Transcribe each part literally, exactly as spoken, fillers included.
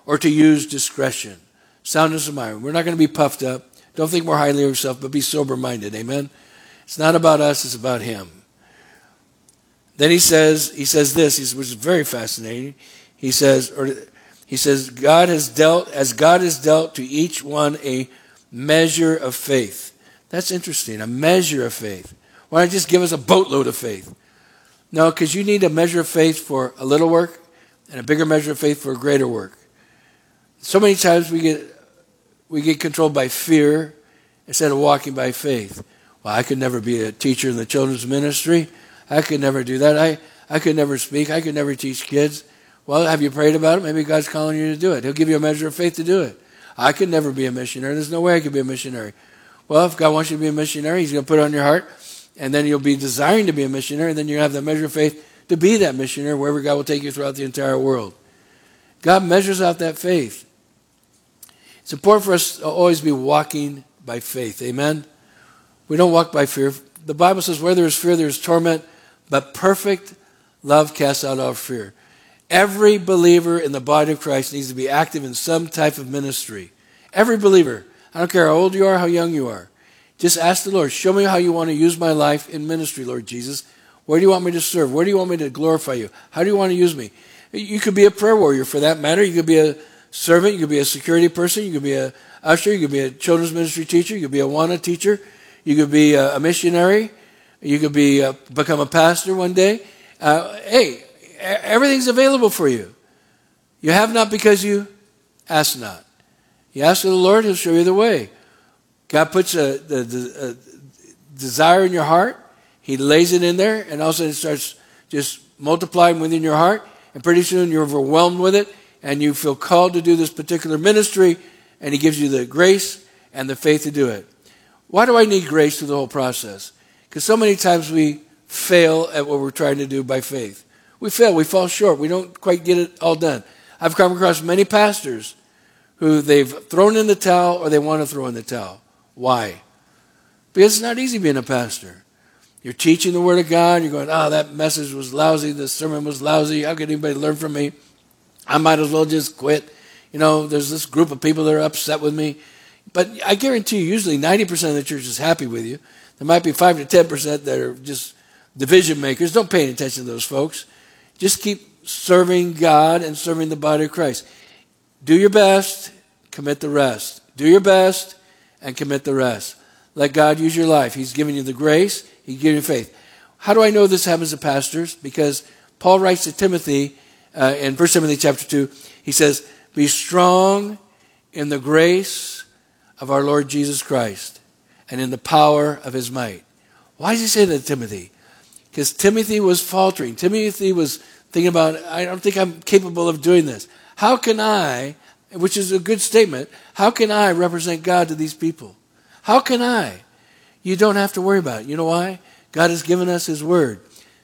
or to use discretion. Soundness of mind. We're not going to be puffed up. Don't think more highly of yourself, but be sober-minded. Amen? It's not about us, it's about him. Then he says, he says this, which is very fascinating. He says, or he says, God has dealt, as God has dealt to each one a measure of faith. That's interesting, a measure of faith. Why not just give us a boatload of faith? No, because you need a measure of faith for a little work and a bigger measure of faith for a greater work. So many times we get we get controlled by fear instead of walking by faith. Well, I could never be a teacher in the children's ministry. I could never do that. I, I could never speak. I could never teach kids. Well, have you prayed about it? Maybe God's calling you to do it. He'll give you a measure of faith to do it. I could never be a missionary. There's no way I could be a missionary. Well, if God wants you to be a missionary, he's going to put it on your heart, and then you'll be desiring to be a missionary, and then you'll have that measure of faith to be that missionary wherever God will take you throughout the entire world. God measures out that faith. It's important for us to always be walking by faith. Amen? We don't walk by fear. The Bible says, where there is fear, there is torment, but perfect love casts out all fear. Every believer in the body of Christ needs to be active in some type of ministry. Every believer. I don't care how old you are, how young you are. Just ask the Lord, show me how you want to use my life in ministry, Lord Jesus. Where do you want me to serve? Where do you want me to glorify you? How do you want to use me? You could be a prayer warrior for that matter. You could be a servant. You could be a security person. You could be a usher. You could be a children's ministry teacher. You could be a WANA teacher. You could be a, a missionary. You could be a, become a pastor one day. Uh, hey, everything's available for you. You have not because you ask not. You ask of the Lord, he'll show you the way. God puts a, the, the, a desire in your heart. He lays it in there, and all of a sudden it starts just multiplying within your heart, and pretty soon you're overwhelmed with it, and you feel called to do this particular ministry, and he gives you the grace and the faith to do it. Why do I need grace through the whole process? Because so many times we fail at what we're trying to do by faith. We fail. We fall short. We don't quite get it all done. I've come across many pastors who they've thrown in the towel or they want to throw in the towel. Why? Because it's not easy being a pastor. You're teaching the Word of God. You're going, oh, that message was lousy. The sermon was lousy. How could anybody learn from me? I might as well just quit. You know, there's this group of people that are upset with me. But I guarantee you, usually ninety percent of the church is happy with you. There might be five to ten percent that are just division makers. Don't pay any attention to those folks. Just keep serving God and serving the body of Christ. Do your best, commit the rest. Do your best and commit the rest. Let God use your life. He's given you the grace. He's given you faith. How do I know this happens to pastors? Because Paul writes to Timothy uh, in First Timothy chapter two. He says, be strong in the grace of our Lord Jesus Christ and in the power of his might. Why does he say that to Timothy? Because Timothy was faltering. Timothy was thinking about, I don't think I'm capable of doing this. How can I, which is a good statement, how can I represent God to these people? How can I? You don't have to worry about it. You know why? God has given us his word.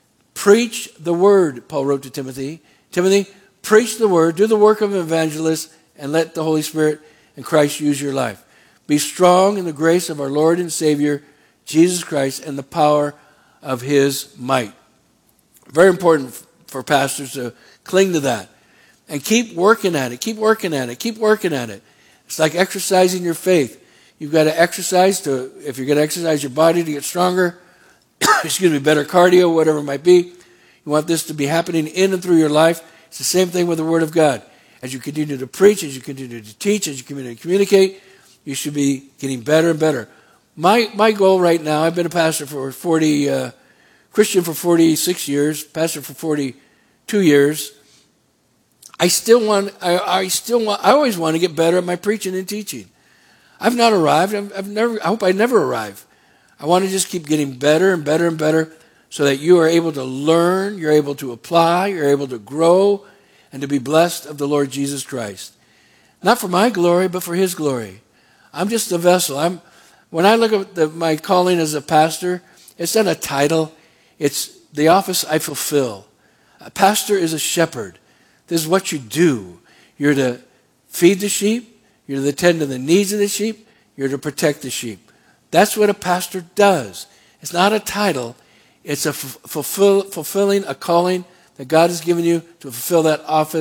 Preach the word, Paul wrote to Timothy. Timothy, preach the word, do the work of an evangelist, and let the Holy Spirit and Christ use your life. Be strong in the grace of our Lord and Savior, Jesus Christ, and the power of his might. Very important for pastors to cling to that. And keep working at it. Keep working at it. Keep working at it. It's like exercising your faith. You've got to exercise to, if you're going to exercise your body to get stronger, excuse me, better cardio, whatever it might be. You want this to be happening in and through your life. It's the same thing with the Word of God. As you continue to preach, as you continue to teach, as you continue to communicate, you should be getting better and better. My my goal right now, I've been a pastor for forty, uh, Christian for forty-six years, pastor for forty-two years. I still want, I, I still want, I always want to get better at my preaching and teaching. I've not arrived. I've, I've never, I hope I never arrive. I want to just keep getting better and better and better so that you are able to learn, you're able to apply, you're able to grow, and to be blessed of the Lord Jesus Christ. Not for my glory, but for his glory. I'm just a vessel. I'm, when I look at the, my calling as a pastor, it's not a title. It's the office I fulfill. A pastor is a shepherd. This is what you do. You're to feed the sheep. You're to attend to the needs of the sheep. You're to protect the sheep. That's what a pastor does. It's not a title. It's a fulfill, fulfilling a calling that God has given you to fulfill that office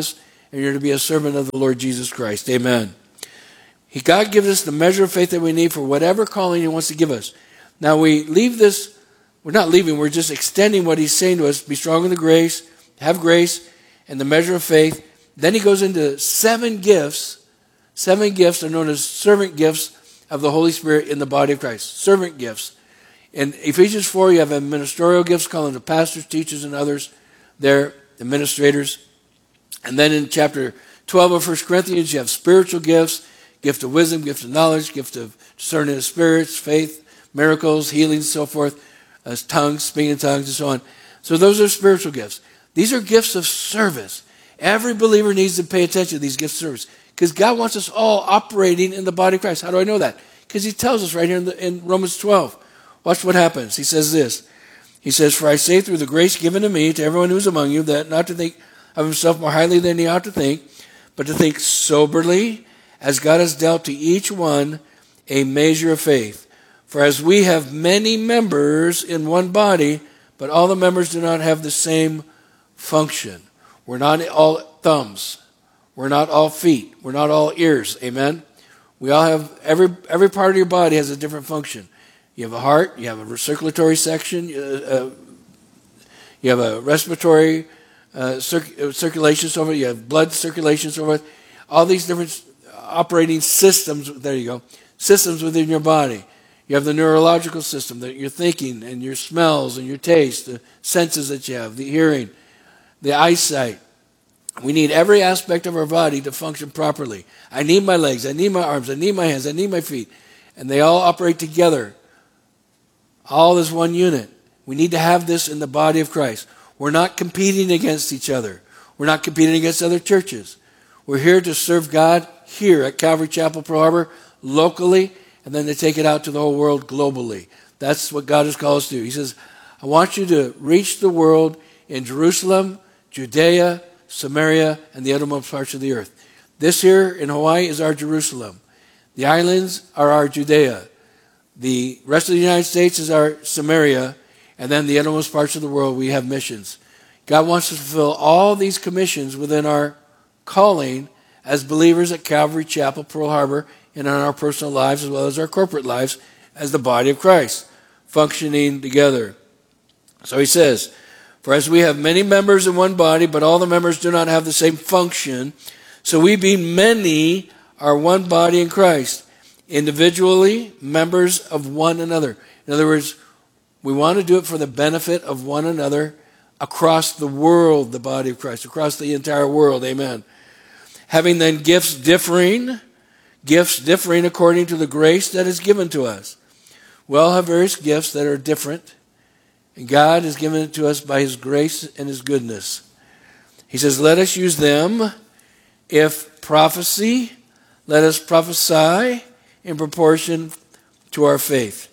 and you're to be a servant of the Lord Jesus Christ. Amen. He, God gives us the measure of faith that we need for whatever calling he wants to give us. Now we leave this, we're not leaving, we're just extending what he's saying to us. Be strong in the grace, have grace, and the measure of faith. Then he goes into seven gifts. Seven gifts are known as servant gifts of the Holy Spirit in the body of Christ. Servant gifts. In Ephesians four, you have ministerial gifts calling to pastors, teachers, and others. They're administrators. And then in chapter twelve of First Corinthians, you have spiritual gifts, gift of wisdom, gift of knowledge, gift of discerning of spirits, faith, miracles, healing, so forth, uh, tongues, speaking in tongues, and so on. So those are spiritual gifts. These are gifts of service. Every believer needs to pay attention to these gifts of service because God wants us all operating in the body of Christ. How do I know that? Because he tells us right here in, the, in Romans twelve. Watch what happens. He says this. He says, for I say through the grace given to me, to everyone who is among you, that not to think of himself more highly than he ought to think, but to think soberly, as God has dealt to each one a measure of faith. For as we have many members in one body, but all the members do not have the same function. We're not all thumbs. We're not all feet. We're not all ears. Amen? We all have, every every part of your body has a different function. You have a heart, you have a circulatory section, uh, you have a respiratory uh, circ- circulation, so forth. You have blood circulation, so forth. All these different operating systems, there you go, systems within your body. You have the neurological system, that your thinking and your smells and your taste, the senses that you have, the hearing, the eyesight. We need every aspect of our body to function properly. I need my legs, I need my arms, I need my hands, I need my feet. And they all operate together, all as one unit. We need to have this in the body of Christ. We're not competing against each other. We're not competing against other churches. We're here to serve God here at Calvary Chapel, Pearl Harbor, locally, and then to take it out to the whole world globally. That's what God has called us to do. He says, I want you to reach the world in Jerusalem, Judea, Samaria, and the uttermost parts of the earth. This here in Hawaii is our Jerusalem. The islands are our Judea. The rest of the United States is our Samaria, and then the uttermost parts of the world we have missions. God wants to fulfill all these commissions within our calling as believers at Calvary Chapel, Pearl Harbor, and in our personal lives as well as our corporate lives as the body of Christ, functioning together. So he says, for as we have many members in one body, but all the members do not have the same function, so we being many are one body in Christ, individually members of one another. In other words, we want to do it for the benefit of one another across the world, the body of Christ, across the entire world. Amen. Having then gifts differing, gifts differing according to the grace that is given to us. We all have various gifts that are different, and God has given it to us by his grace and his goodness. He says, let us use them. If prophecy, let us prophesy in proportion to our faith.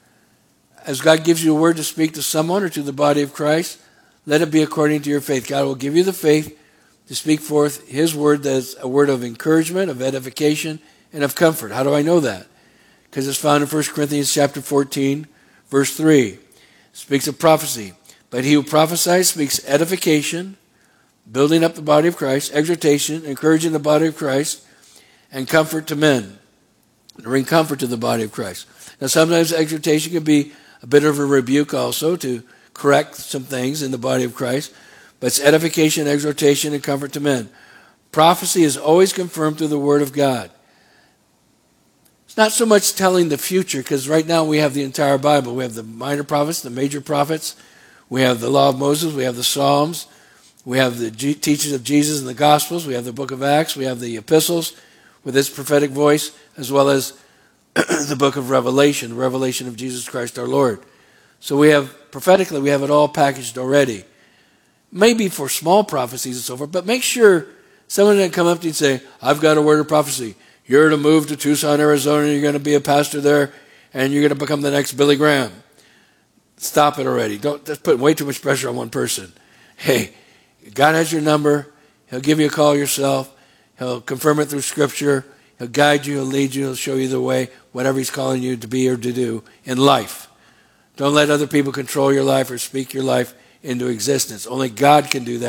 As God gives you a word to speak to someone or to the body of Christ, let it be according to your faith. God will give you the faith to speak forth his word that's a word of encouragement, of edification, and of comfort. How do I know that? Because it's found in First Corinthians chapter fourteen, verse three. It speaks of prophecy. But he who prophesies speaks edification, building up the body of Christ, exhortation, encouraging the body of Christ, and comfort to men. To bring comfort to the body of Christ. Now sometimes exhortation can be a bit of a rebuke also to correct some things in the body of Christ. But it's edification, exhortation, and comfort to men. Prophecy is always confirmed through the Word of God. It's not so much telling the future, because right now we have the entire Bible. We have the minor prophets, the major prophets. We have the Law of Moses. We have the Psalms. We have the G- teachings of Jesus in the Gospels. We have the book of Acts. We have the epistles with its prophetic voice, as well as the book of Revelation, Revelation of Jesus Christ our Lord. So we have, prophetically, we have it all packaged already. Maybe for small prophecies and so forth, but make sure someone doesn't come up to you and say, I've got a word of prophecy. You're to move to Tucson, Arizona, and you're going to be a pastor there, and you're going to become the next Billy Graham. Stop it already. Don't just put way too much pressure on one person. Hey, God has your number. He'll give you a call yourself. He'll confirm it through Scripture. He'll guide you. He'll lead you. He'll show you the way, whatever he's calling you to be or to do in life. Don't let other people control your life or speak your life into existence. Only God can do that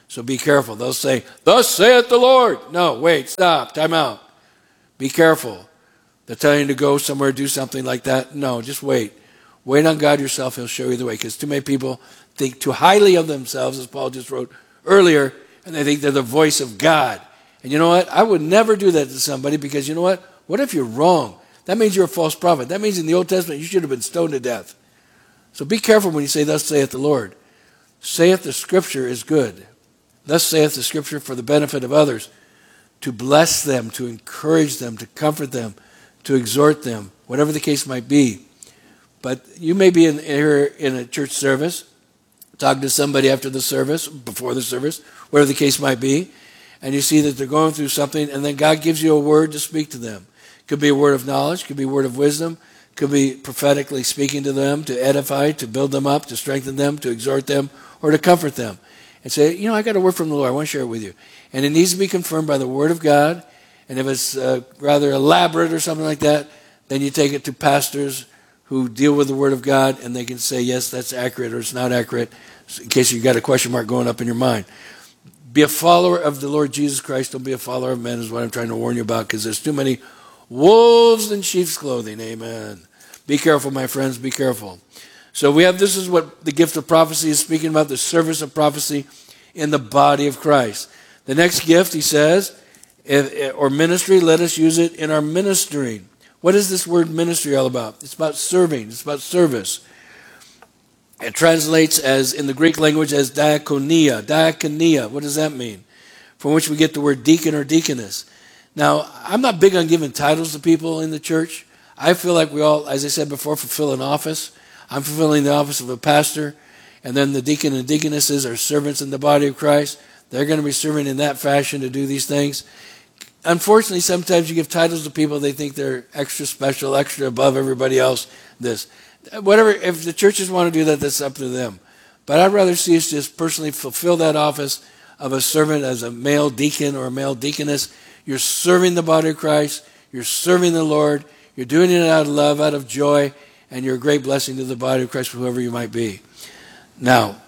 So be careful. They'll say, thus saith the Lord. No, wait, stop, time out. Be careful. They're telling you to go somewhere, do something like that. No, just wait. Wait on God yourself. He'll show you the way. Because too many people think too highly of themselves, as Paul just wrote earlier, and they think they're the voice of God. And you know what? I would never do that to somebody, because you know what? What if you're wrong? That means you're a false prophet. That means in the Old Testament you should have been stoned to death. So be careful when you say, thus saith the Lord. Saith the Scripture is good. Thus saith the Scripture for the benefit of others, to bless them, to encourage them, to comfort them, to exhort them, whatever the case might be. But you may be in, here in a church service, talking to somebody after the service, before the service, whatever the case might be, and you see that they're going through something, and then God gives you a word to speak to them. It could be a word of knowledge, it could be a word of wisdom, it could be prophetically speaking to them, to edify, to build them up, to strengthen them, to exhort them, or to comfort them. And say, you know, I got a word from the Lord, I want to share it with you. And it needs to be confirmed by the Word of God, and if it's uh, rather elaborate or something like that, then you take it to pastors who deal with the Word of God, and they can say, yes, that's accurate, or it's not accurate, in case you've got a question mark going up in your mind. Be a follower of the Lord Jesus Christ. Don't be a follower of men, is what I'm trying to warn you about, because there's too many wolves in sheep's clothing. Amen. Be careful, my friends. Be careful. So we have, this is what the gift of prophecy is speaking about, the service of prophecy in the body of Christ. The next gift, he says, or ministry, let us use it in our ministering. What is this word ministry all about? It's about serving. It's about service. It translates as, in the Greek language, as diakonia. Diakonia, what does that mean? From which we get the word deacon or deaconess. Now, I'm not big on giving titles to people in the church. I feel like we all, as I said before, fulfill an office. I'm fulfilling the office of a pastor, and then the deacon and deaconesses are servants in the body of Christ. They're going to be serving in that fashion to do these things. Unfortunately, sometimes you give titles to people, they think they're extra special, extra above everybody else. This, whatever. If the churches want to do that, that's up to them. But I'd rather see us just personally fulfill that office of a servant as a male deacon or a male deaconess. You're serving the body of Christ. You're serving the Lord. You're doing it out of love, out of joy, and you're a great blessing to the body of Christ, whoever you might be. Now,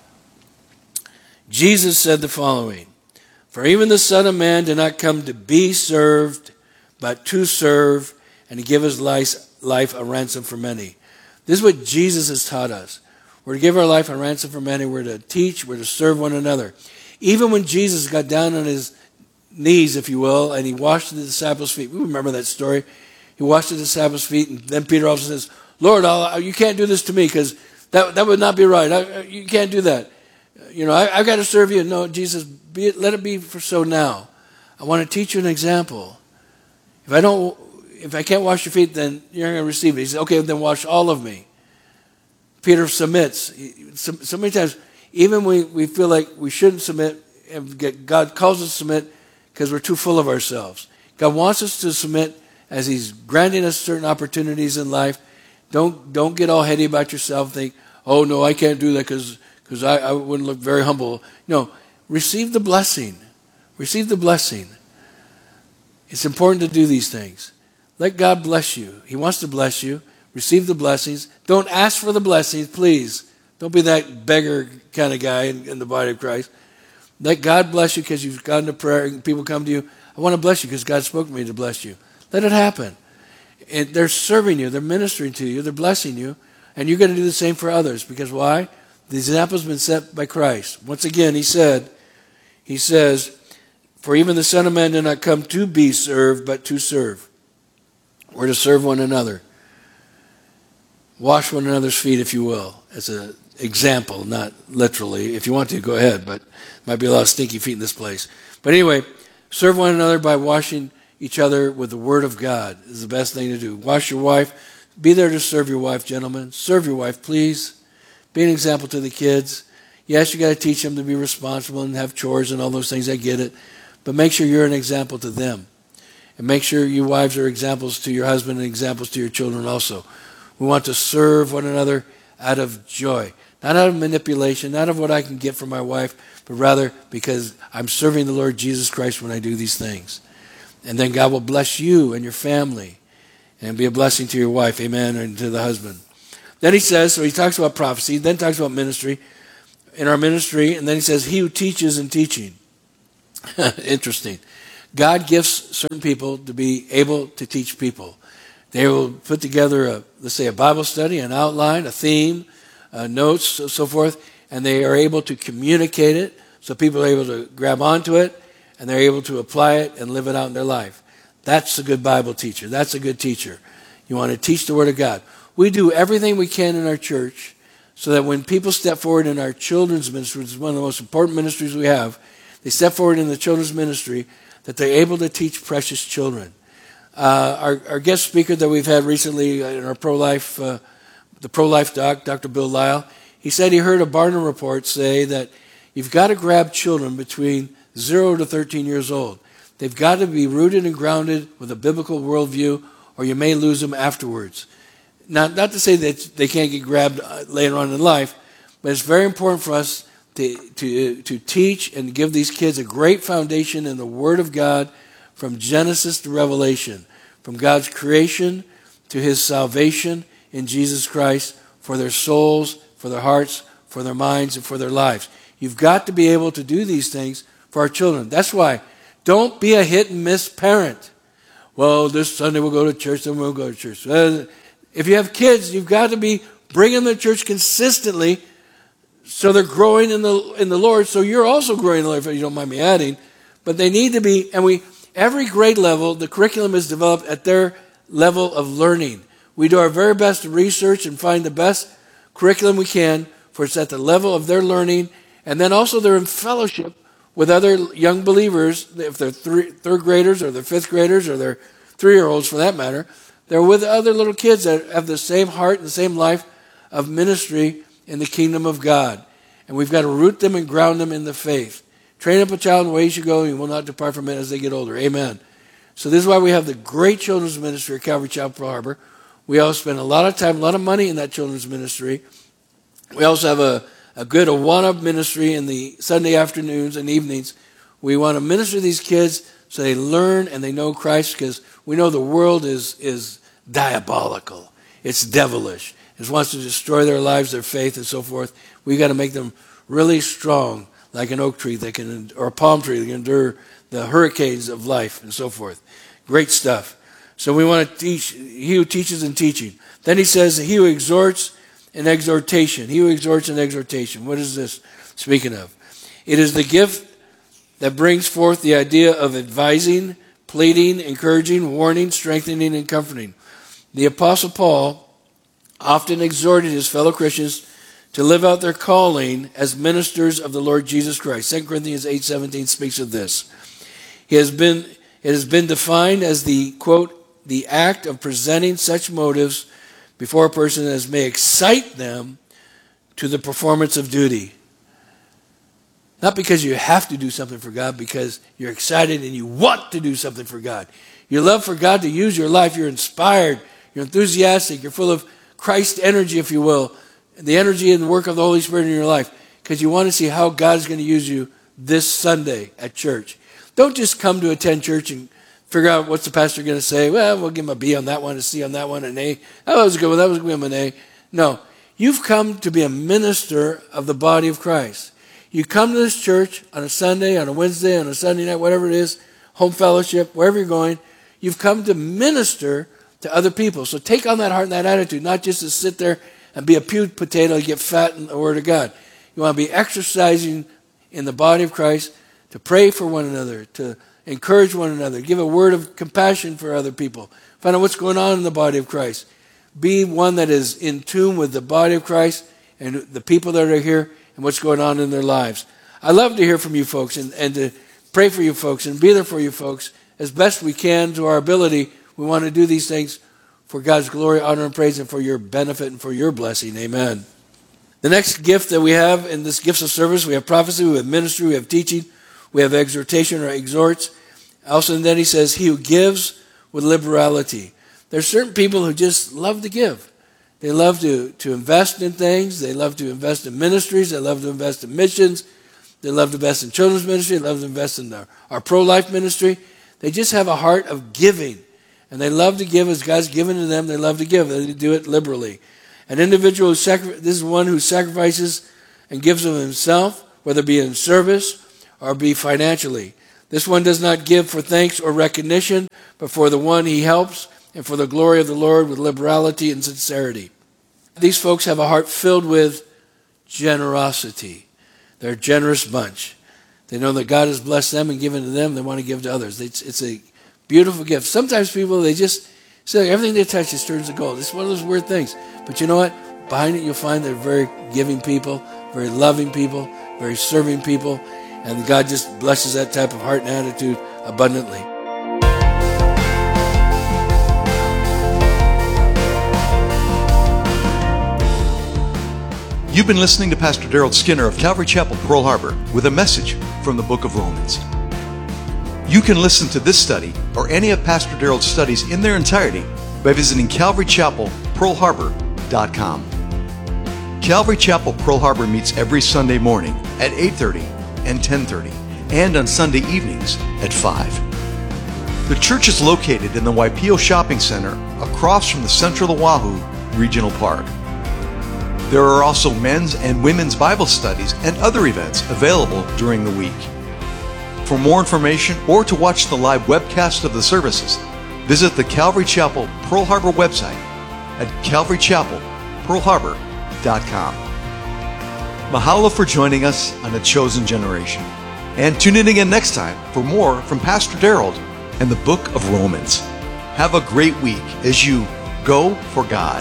Jesus said the following, for even the Son of Man did not come to be served, but to serve, and to give his life a ransom for many. This is what Jesus has taught us. We're to give our life a ransom for many. We're to teach. We're to serve one another. Even when Jesus got down on his knees, if you will, and he washed the disciples' feet. We remember that story. He washed the disciples' feet, and then Peter also says, Lord, I'll, you can't do this to me, because that, that would not be right. I, you can't do that. You know, I, I've got to serve you. No, Jesus, be it, let it be for so now. I want to teach you an example. If I don't, if I can't wash your feet, then you're not going to receive it. He said, okay, then wash all of me. Peter submits. So, so many times, even when we, we feel like we shouldn't submit, and get, God calls us to submit because we're too full of ourselves. God wants us to submit as he's granting us certain opportunities in life. Don't don't get all heady about yourself. Think, oh, no, I can't do that because because I, I wouldn't look very humble. No, receive the blessing. Receive the blessing. It's important to do these things. Let God bless you. He wants to bless you. Receive the blessings. Don't ask for the blessings, please. Don't be that beggar kind of guy in, in the body of Christ. Let God bless you because you've gone to prayer and people come to you. I want to bless you because God spoke to me to bless you. Let it happen. And they're serving you. They're ministering to you. They're blessing you. And you're going to do the same for others. Because why? The example has been set by Christ. Once again, he said, he says, for even the Son of Man did not come to be served, but to serve. We're to serve one another. Wash one another's feet, if you will, as an example, not literally. If you want to, go ahead, but might be a lot of stinky feet in this place. But anyway, serve one another by washing each other with the Word of God is the best thing to do. Wash your wife. Be there to serve your wife, gentlemen. Serve your wife, please. Be an example to the kids. Yes, you got to teach them to be responsible and have chores and all those things. I get it. But make sure you're an example to them. And make sure you wives are examples to your husband and examples to your children also. We want to serve one another out of joy. Not out of manipulation, not of what I can get from my wife, but rather because I'm serving the Lord Jesus Christ when I do these things. And then God will bless you and your family and be a blessing to your wife, amen, and to the husband. Then he says, so he talks about prophecy, then talks about ministry. in our ministry. And then he says, he who teaches and teaching. Interesting. God gifts certain people to be able to teach people. They will put together, a, let's say, a Bible study, an outline, a theme, uh, notes, so, so forth, and they are able to communicate it so people are able to grab onto it, and they're able to apply it and live it out in their life. That's a good Bible teacher. That's a good teacher. You want to teach the Word of God. We do everything we can in our church so that when people step forward in our children's ministry, which is one of the most important ministries we have, they step forward in the children's ministry, that they're able to teach precious children. Uh, our, our guest speaker that we've had recently in our pro-life, uh, the pro-life doc, Doctor Bill Lyle, he said he heard a Barna report say that you've got to grab children between zero to thirteen years old. They've got to be rooted and grounded with a biblical worldview, or you may lose them afterwards. Not, not to say that they can't get grabbed later on in life, but it's very important for us to, to, to teach and give these kids a great foundation in the Word of God from Genesis to Revelation, from God's creation to His salvation in Jesus Christ for their souls, for their hearts, for their minds, and for their lives. You've got to be able to do these things for our children. That's why don't be a hit and miss parent. Well, this Sunday we'll go to church, then we'll go to church. If you have kids, you've got to be bringing them to church consistently so they're growing in the in the Lord. So you're also growing in the Lord, if you don't mind me adding. But they need to be, and we every grade level, the curriculum is developed at their level of learning. We do our very best to research and find the best curriculum we can for it's at the level of their learning, and then also they're in fellowship with other young believers, if they're three, third graders or they're fifth graders or they're three-year-olds for that matter. They're with other little kids that have the same heart and the same life of ministry in the kingdom of God. And we've got to root them and ground them in the faith. Train up a child in the way he should go, and he will not depart from it as they get older. Amen. So this is why we have the great children's ministry at Calvary Chapel Pearl Harbor. We also spend a lot of time, a lot of money in that children's ministry. We also have a, a good Awana ministry in the Sunday afternoons and evenings. We want to minister to these kids so they learn and they know Christ, because we know the world is, is diabolical. It's devilish. It wants to destroy their lives, their faith, and so forth. We've got to make them really strong, like an oak tree that can, or a palm tree that can endure the hurricanes of life and so forth. Great stuff. So we want to teach, he who teaches and teaching. Then he says, he who exhorts and exhortation. He who exhorts and exhortation. What is this speaking of? It is the gift that brings forth the idea of advising, pleading, encouraging, warning, strengthening, and comforting. The Apostle Paul often exhorted his fellow Christians to live out their calling as ministers of the Lord Jesus Christ. Second Corinthians eight seventeen speaks of this. He has been, it has been defined as the, quote, the act of presenting such motives before a person as may excite them to the performance of duty. Not because you have to do something for God, because you're excited and you want to do something for God. Your love for God to use your life, you're inspired, you're enthusiastic, you're full of Christ energy, if you will, the energy and the work of the Holy Spirit in your life, because you want to see how God's going to use you this Sunday at church. Don't just come to attend church and figure out what's the pastor going to say. Well, we'll give him a B on that one, a C on that one, an A. That was a good one. That was going to be an A. No, you've come to be a minister of the body of Christ. You come to this church on a Sunday, on a Wednesday, on a Sunday night, whatever it is, home fellowship, wherever you're going. You've come to minister to other people. So take on that heart and that attitude, not just to sit there and be a pew potato and get fat in the Word of God. You want to be exercising in the body of Christ, to pray for one another, to encourage one another, give a word of compassion for other people, find out what's going on in the body of Christ. Be one that is in tune with the body of Christ and the people that are here and what's going on in their lives. I love to hear from you folks and, and to pray for you folks and be there for you folks as best we can to our ability. We want to do these things for God's glory, honor, and praise, and for your benefit and for your blessing. Amen. The next gift that we have in this gifts of service, we have prophecy, we have ministry, we have teaching, we have exhortation or exhorts. Also, and then he says, he who gives with liberality. There's certain people who just love to give. They love to, to invest in things. They love to invest in ministries. They love to invest in missions. They love to invest in children's ministry. They love to invest in our, our pro-life ministry. They just have a heart of giving. And they love to give as God's given to them. They love to give. They do it liberally. An individual, who sacri- this is one who sacrifices and gives of himself, whether it be in service or be financially. This one does not give for thanks or recognition, but for the one he helps and for the glory of the Lord with liberality and sincerity. These folks have a heart filled with generosity. They're a generous bunch. They know that God has blessed them and given to them. They want to give to others. It's, it's a beautiful gift. Sometimes people, they just say everything they touch just turns to gold. It's one of those weird things. But you know what? Behind it, you'll find they're very giving people, very loving people, very serving people. And God just blesses that type of heart and attitude abundantly. You've been listening to Pastor Daryl Skinner of Calvary Chapel, Pearl Harbor, with a message from the book of Romans. You can listen to this study or any of Pastor Daryl's studies in their entirety by visiting calvary chapel pearl harbor dot com. Calvary Chapel, Pearl Harbor meets every Sunday morning at eight thirty and ten thirty, and on Sunday evenings at five. The church is located in the Waipio Shopping Center across from the Central Oahu Regional Park. There are also men's and women's Bible studies and other events available during the week. For more information or to watch the live webcast of the services, visit the Calvary Chapel Pearl Harbor website at calvary chapel pearl harbor dot com. Mahalo for joining us on A Chosen Generation. And tune in again next time for more from Pastor Daryl and the book of Romans. Have a great week as you go for God.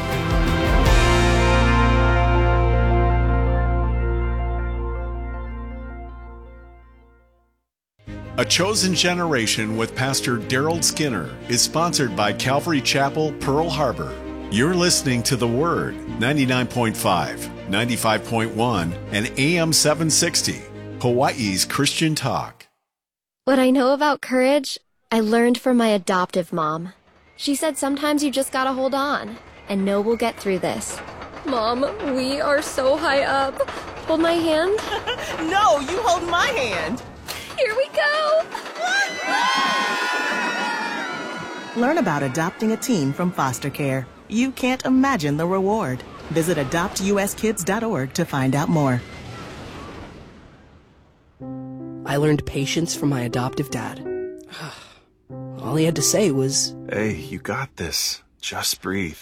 A Chosen Generation with Pastor Daryl Skinner is sponsored by Calvary Chapel, Pearl Harbor. You're listening to The Word, ninety-nine point five, ninety-five point one, and A M seven sixty, Hawaii's Christian Talk. What I know about courage, I learned from my adoptive mom. She said sometimes you just gotta hold on and know we'll get through this. Mom, we are so high up. Hold my hand. No, you hold my hand. Here we go! Learn about adopting a teen from foster care. You can't imagine the reward. Visit adopt u s kids dot org to find out more. I learned patience from my adoptive dad. All he had to say was, "Hey, you got this. Just breathe."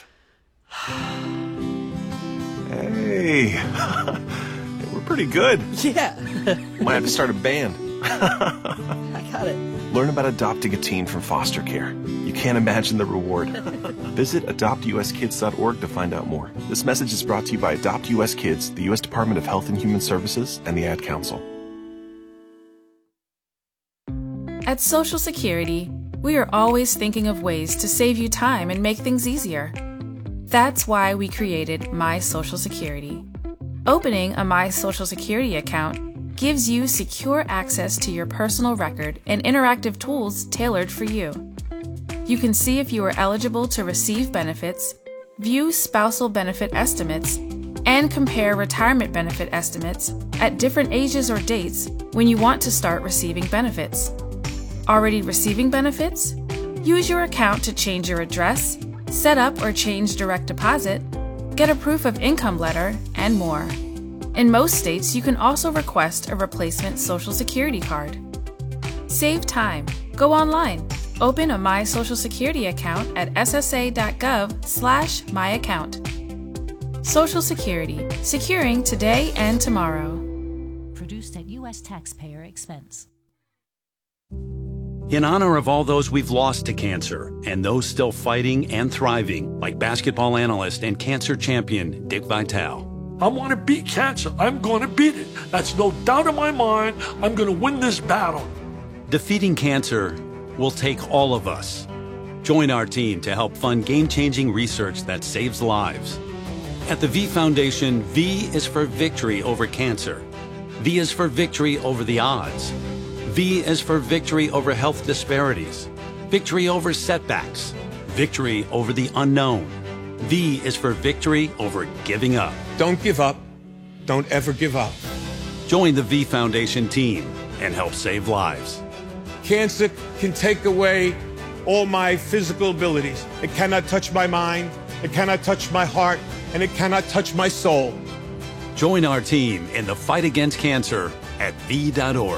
Hey, we're pretty good. yeah. Might have to start a band. I got it. Learn about adopting a teen from foster care. You can't imagine the reward. Visit adopt u s kids dot org to find out more. This message is brought to you by Adopt U S Kids, the U S Department of Health and Human Services, and the Ad Council. At Social Security, we are always thinking of ways to save you time and make things easier. That's why we created My Social Security. Opening a My Social Security account gives you secure access to your personal record and interactive tools tailored for you. You can see if you are eligible to receive benefits, view spousal benefit estimates, and compare retirement benefit estimates at different ages or dates when you want to start receiving benefits. Already receiving benefits? Use your account to change your address, set up or change direct deposit, get a proof of income letter, and more. In most states, you can also request a replacement Social Security card. Save time. Go online. Open a My Social Security account at s s a dot gov slash my account. Social Security. Securing today and tomorrow. Produced at U S taxpayer expense. In honor of all those we've lost to cancer and those still fighting and thriving, like basketball analyst and cancer champion Dick Vitale. I want to beat cancer. I'm going to beat it. That's no doubt in my mind. I'm going to win this battle. Defeating cancer will take all of us. Join our team to help fund game-changing research that saves lives. At the V Foundation, V is for victory over cancer. V is for victory over the odds. V is for victory over health disparities, victory over setbacks, victory over the unknown. V is for victory over giving up. Don't give up. Don't ever give up. Join the V Foundation team and help save lives. Cancer can take away all my physical abilities. It cannot touch my mind. It cannot touch my heart. And it cannot touch my soul. Join our team in the fight against cancer at V dot org.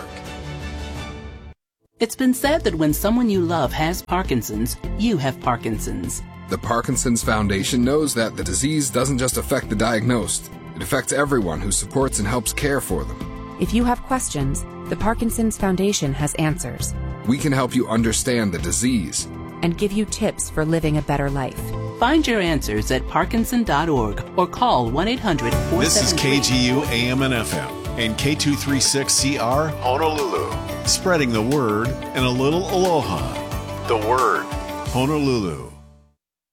It's been said that when someone you love has Parkinson's, you have Parkinson's. The Parkinson's Foundation knows that the disease doesn't just affect the diagnosed. It affects everyone who supports and helps care for them. If you have questions, the Parkinson's Foundation has answers. We can help you understand the disease and give you tips for living a better life. Find your answers at Parkinson dot org or call one eight hundred four seven three. This is K G U A M and F M and K two thirty-six C R Honolulu. Spreading the word and a little aloha. The Word, Honolulu.